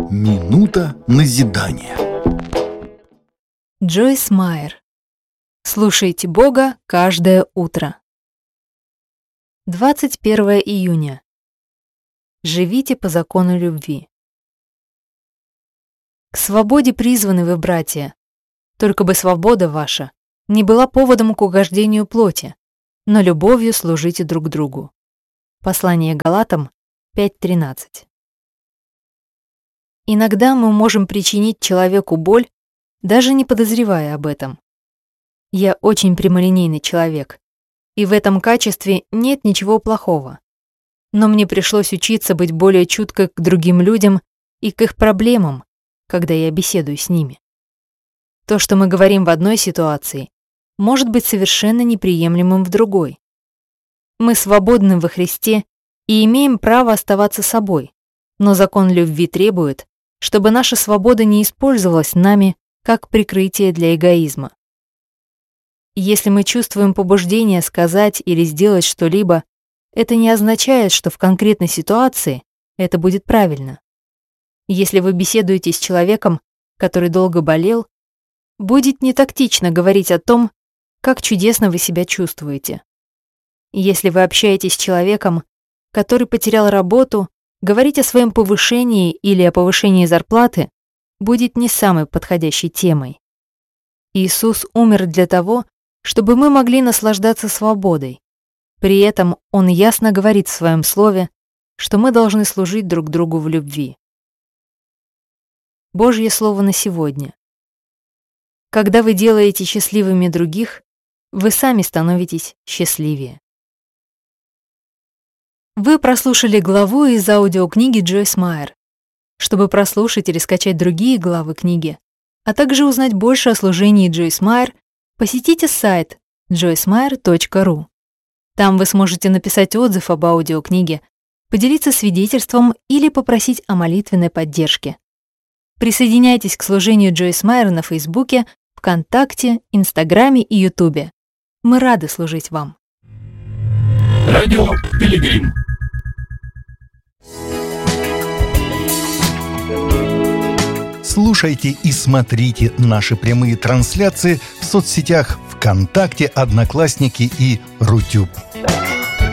Минута назидания. Джойс Майер. Слушайте Бога каждое утро. 21 июня. Живите по закону любви. К свободе призваны вы, братья, только бы свобода ваша не была поводом к угождению плоти, но любовью служите друг другу. Послание Галатам 5:13. Иногда мы можем причинить человеку боль, даже не подозревая об этом. Я очень прямолинейный человек, и в этом качестве нет ничего плохого. Но мне пришлось учиться быть более чуткой к другим людям и к их проблемам, когда я беседую с ними. То, что мы говорим в одной ситуации, может быть совершенно неприемлемым в другой. Мы свободны во Христе и имеем право оставаться собой, но закон любви требует, чтобы наша свобода не использовалась нами как прикрытие для эгоизма. Если мы чувствуем побуждение сказать или сделать что-либо, это не означает, что в конкретной ситуации это будет правильно. Если вы беседуете с человеком, который долго болел, будет нетактично говорить о том, как чудесно вы себя чувствуете. Если вы общаетесь с человеком, который потерял работу, говорить о своем повышении или о повышении зарплаты будет не самой подходящей темой. Иисус умер для того, чтобы мы могли наслаждаться свободой. При этом Он ясно говорит в Своем Слове, что мы должны служить друг другу в любви. Божье Слово на сегодня. Когда вы делаете счастливыми других, вы сами становитесь счастливее. Вы прослушали главу из аудиокниги Джойс Майер. Чтобы прослушать или скачать другие главы книги, а также узнать больше о служении Джойс Майер, посетите сайт joycemeyer.ru. Там вы сможете написать отзыв об аудиокниге, поделиться свидетельством или попросить о молитвенной поддержке. Присоединяйтесь к служению Джойс Майер на Фейсбуке, ВКонтакте, Инстаграме и Ютубе. Мы рады служить вам. Радио Пилигрим. Слушайте и смотрите наши прямые трансляции в соцсетях ВКонтакте, Одноклассники и Рутюб.